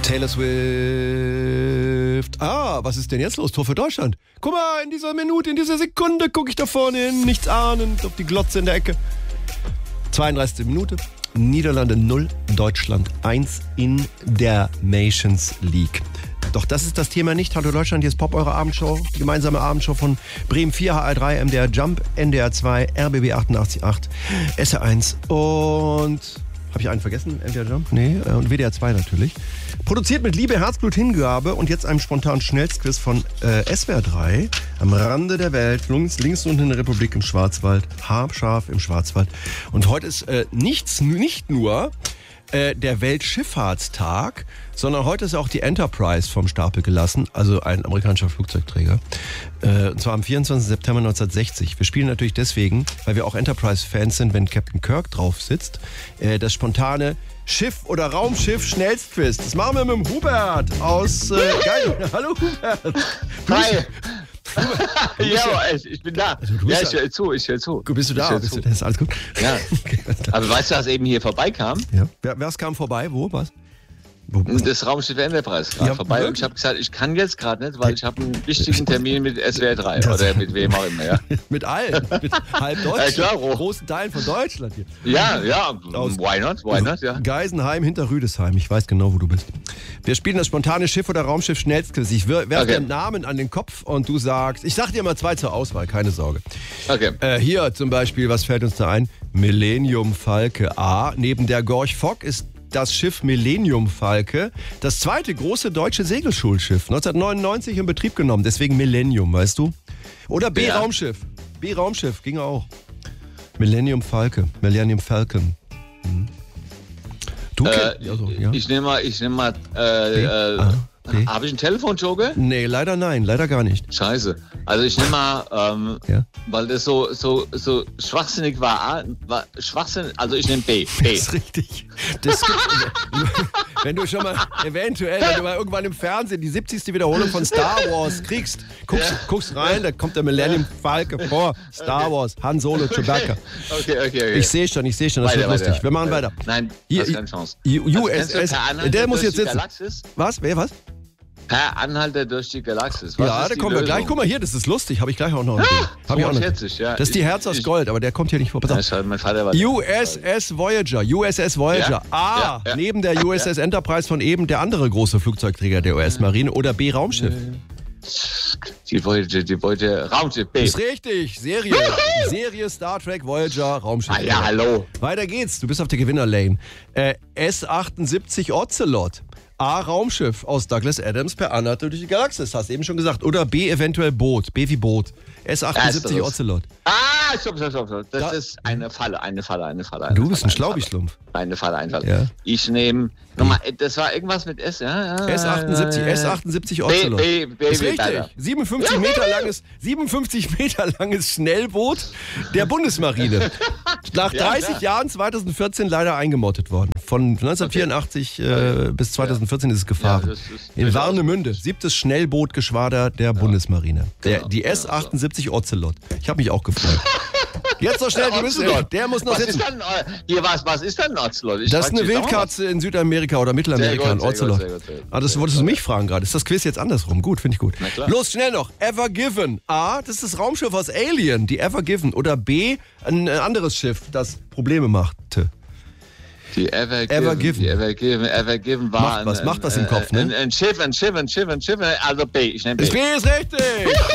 Taylor Swift. Was ist denn jetzt los? Tor für Deutschland. Guck mal, in dieser Minute, in dieser Sekunde gucke ich da vorne hin, nichts ahnend, auf die Glotze in der Ecke. 32. Minute. Niederlande 0, Deutschland 1 in der Nations League. Doch das ist das Thema nicht. Hallo Deutschland, hier ist Pop, eure Abendshow. Die gemeinsame Abendshow von Bremen 4, HR3, MDR Jump, NDR 2, RBB 88.8, SR1 und... Habe ich einen vergessen? MDR Jump? Nee, und WDR 2 natürlich. Produziert mit Liebe, Herzblut, Hingabe und jetzt einem spontanen Schnellstquiz von SWR 3 am Rande der Welt, links unten in der Republik im Schwarzwald, haarscharf im Schwarzwald. Und heute ist nicht nur der Weltschifffahrtstag, sondern heute ist auch die Enterprise vom Stapel gelassen, also ein amerikanischer Flugzeugträger. Und zwar am 24. September 1960. Wir spielen natürlich deswegen, weil wir auch Enterprise-Fans sind, wenn Captain Kirk drauf sitzt, das spontane Schiff- oder Raumschiff-Schnellstquiz. Das machen wir mit dem Hubert aus Geil. Hallo Hubert. Hi. Ja, ich bin da. Also, ich höre zu. Bist du da? Ist alles gut? Ja. Okay, aber weißt du, was eben hier vorbeikam? Ja. Wer kam vorbei? Wo? Was? Das Raumschiff Enterprise kam vorbei. Wirklich? Und ich habe gesagt, ich kann jetzt gerade nicht, weil ich habe einen wichtigen Termin mit SWR 3 oder mit wem auch immer. Ja. Mit allen, mit halb Deutschland, ja, großen Teilen von Deutschland hier. Ja, why not, ja. Geisenheim hinter Rüdesheim, ich weiß genau, wo du bist. Wir spielen das spontane Schiff- oder Raumschiff-Schnellstquiz. Ich werfe den Namen an den Kopf und du sagst, ich sag dir mal 2 zur Auswahl, keine Sorge. Okay. Hier zum Beispiel, was fällt uns da ein? Millennium Falke A. Neben der Gorch Fock ist das Schiff Millennium Falke, das zweite große deutsche Segelschulschiff, 1999 in Betrieb genommen, deswegen Millennium, weißt du? Oder B-Raumschiff. B-Raumschiff ging auch. Millennium Falcon. Du Ich nehme mal habe ich einen Telefonjoker? Nee, leider nein, leider gar nicht. Scheiße. Also ich nehme mal, weil das so schwachsinnig war. Schwachsinnig, also ich nehme B. Das ist richtig. Wenn du schon mal, eventuell, wenn du mal irgendwann im Fernsehen die 70. Wiederholung von Star Wars kriegst, guckst rein, da kommt der Millennium Falke vor. Star Wars, Han Solo, Chewbacca. Okay. Ich sehe schon, das wird lustig. Wir machen weiter. Nein, das ist keine Chance. USS, der muss jetzt sitzen. Was? Wer, was? Per Anhalter durch die Galaxis. Da kommen wir gleich. Guck mal hier, das ist lustig. Habe ich gleich auch noch ein Bild. Das ist die Herz aus Gold, aber der kommt hier nicht vor. Mein Vater war USS Voyager. A. Neben der USS Enterprise von eben der andere große Flugzeugträger der US-Marine oder B. Raumschiff. Die Voyager Raumschiff B. Ist richtig. Serie Star Trek Voyager Raumschiff. Ja, hallo. Weiter geht's. Du bist auf der Gewinnerlane. S-78 Ocelot. A. Raumschiff aus Douglas Adams per Anhalter durch die Galaxis, hast du eben schon gesagt. Oder B. eventuell Boot. B wie Boot. S-78 Ocelot. Stopp. Das ist eine Falle. Du bist ein Schlaubischlumpf. Eine Falle. Ja. Ich nehme, nochmal, das war irgendwas mit S, ja? S-78 Ocelot. B, ist richtig. 57 Meter langes Schnellboot der Bundesmarine. Nach 30 Jahren 2014 leider eingemottet worden. Von 1984 bis 2014 ist es gefahren. In Warnemünde, 7. Schnellbootgeschwader der Bundesmarine. Die S-78 Ocelot. Ich habe mich auch gefreut. Jetzt noch schnell, der muss noch sitzen. Was ist denn ein Ocelot? Das ist eine Wildkatze in Südamerika oder Mittelamerika, ein Ocelot. Das wolltest du mich fragen gerade. Ist das Quiz jetzt andersrum? Gut, finde ich gut. Los, schnell noch. Ever Given. A, das ist das Raumschiff aus Alien, die Ever Given. Oder B, ein anderes Schiff, das Probleme machte. Die Ever Given war macht was im Kopf, ne? Ein Schiff, also B, ich nehme B. Das B ist richtig!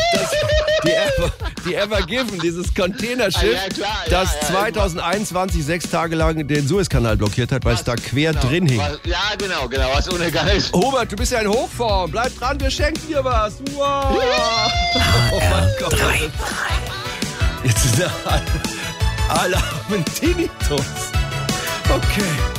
Die Ever Given, dieses Containerschiff, das 2021 6 Tage lang den Suezkanal blockiert hat, weil es da quer drin hing. Ja, genau, was unegal ist. Hubert, du bist ja in Hochform. Bleib dran, wir schenken dir was. Wow! Oh mein Gott. Jetzt ist der Alarm Tinnitus. Okay.